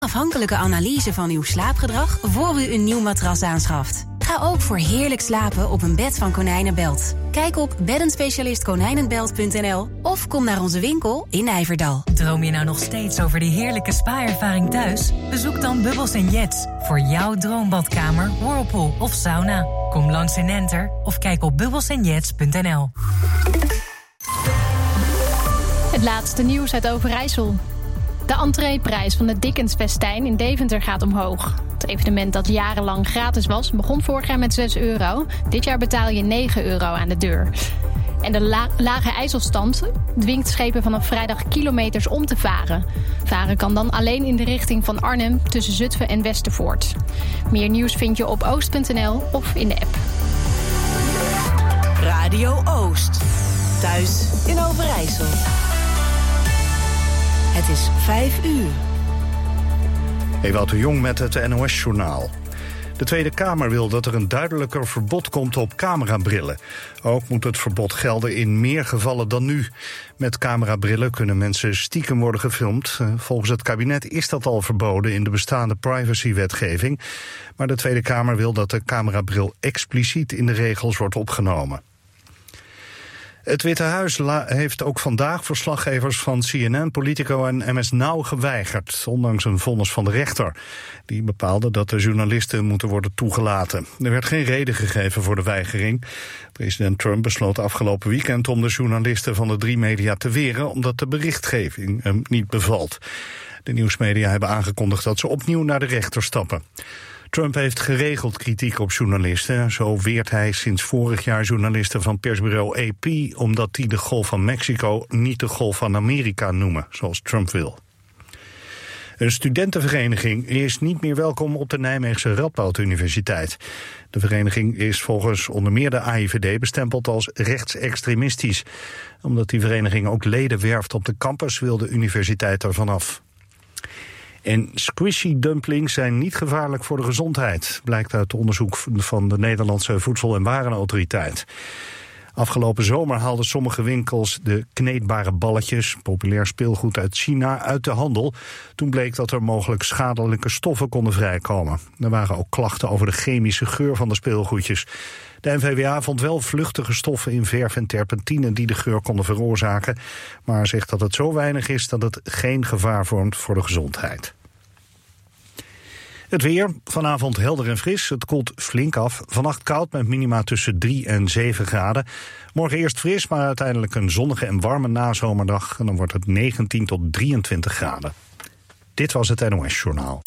Afhankelijke analyse van uw slaapgedrag voor u een nieuw matras aanschaft. Ga ook voor heerlijk slapen op een bed van Konijnenbelt. Kijk op beddenspecialistkonijnenbelt.nl of kom naar onze winkel in Nijverdal. Droom je nou nog steeds over die heerlijke spa-ervaring thuis? Bezoek dan Bubbles & Jets voor jouw droombadkamer, whirlpool of sauna. Kom langs in Enter of kijk op bubblesandjets.nl. Het laatste nieuws uit Overijssel. De entreeprijs van de Dickens-festijn in Deventer gaat omhoog. Het evenement dat jarenlang gratis was, begon vorig jaar met €6. Dit jaar betaal je €9 aan de deur. En de lage ijzelstand dwingt schepen vanaf vrijdag kilometers om te varen. Varen kan dan alleen in de richting van Arnhem tussen Zutphen en Westervoort. Meer nieuws vind je op oost.nl of in de app. Radio Oost. Thuis in Overijssel. Het is 5 uur. Ewout de Jong met het NOS-journaal. De Tweede Kamer wil dat er een duidelijker verbod komt op camerabrillen. Ook moet het verbod gelden in meer gevallen dan nu. Met camerabrillen kunnen mensen stiekem worden gefilmd. Volgens het kabinet is dat al verboden in de bestaande privacywetgeving. Maar de Tweede Kamer wil dat de camerabril expliciet in de regels wordt opgenomen. Het Witte Huis heeft ook vandaag verslaggevers van CNN, Politico en MS Now geweigerd, ondanks een vonnis van de rechter. Die bepaalde dat de journalisten moeten worden toegelaten. Er werd geen reden gegeven voor de weigering. President Trump besloot afgelopen weekend om de journalisten van de 3 media te weren, omdat de berichtgeving hem niet bevalt. De nieuwsmedia hebben aangekondigd dat ze opnieuw naar de rechter stappen. Trump heeft geregeld kritiek op journalisten. Zo weert hij sinds vorig jaar journalisten van persbureau AP... omdat die de Golf van Mexico niet de Golf van Amerika noemen, zoals Trump wil. Een studentenvereniging is niet meer welkom op de Nijmeegse Radboud Universiteit. De vereniging is volgens onder meer de AIVD bestempeld als rechtsextremistisch. Omdat die vereniging ook leden werft op de campus, wil de universiteit ervan af. En squishy dumplings zijn niet gevaarlijk voor de gezondheid, blijkt uit onderzoek van de Nederlandse Voedsel- en Warenautoriteit. Afgelopen zomer haalden sommige winkels de kneedbare balletjes, populair speelgoed uit China, uit de handel. Toen bleek dat er mogelijk schadelijke stoffen konden vrijkomen. Er waren ook klachten over de chemische geur van de speelgoedjes. De NVWA vond wel vluchtige stoffen in verf en terpentine die de geur konden veroorzaken, maar zegt dat het zo weinig is dat het geen gevaar vormt voor de gezondheid. Het weer, vanavond helder en fris, het koelt flink af. Vannacht koud met minima tussen 3 en 7 graden. Morgen eerst fris, maar uiteindelijk een zonnige en warme nazomerdag. En dan wordt het 19 tot 23 graden. Dit was het NOS-journaal.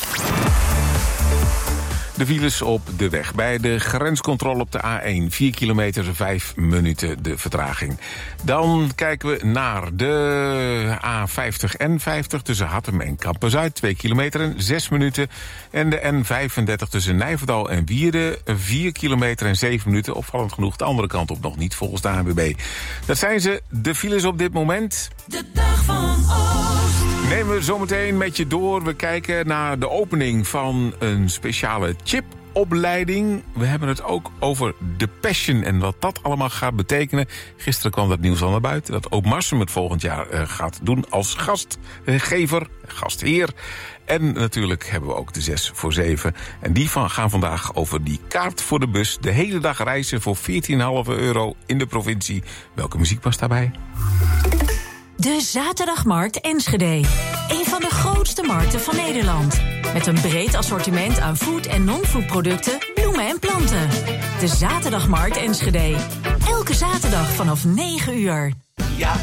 De files op de weg. Bij de grenscontrole op de A1. 4 kilometer, 5 minuten de vertraging. Dan kijken we naar de A50 en 50 tussen Hattem en Kampen-Zuid. 2 kilometer en 6 minuten. En de N35 tussen Nijverdal en Wierden. 4 kilometer en 7 minuten. Opvallend genoeg de andere kant op nog niet, volgens de ANWB. Dat zijn ze, de files op dit moment. De dag van Oost. Nemen we zometeen met je door. We kijken naar de opening van een speciale chipopleiding. We hebben het ook over de Passion en wat dat allemaal gaat betekenen. Gisteren kwam dat nieuws al naar buiten. Dat Oop Marsum het volgend jaar gaat doen als gastgever, gastheer. En natuurlijk hebben we ook de 6 voor 7. En die gaan vandaag over die kaart voor de bus. De hele dag reizen voor €14,5 in de provincie. Welke muziek past daarbij? De Zaterdagmarkt Enschede. Een van de grootste markten van Nederland. Met een breed assortiment aan food- en non-food producten, bloemen en planten. De Zaterdagmarkt Enschede. Elke zaterdag vanaf 9 uur. Ja,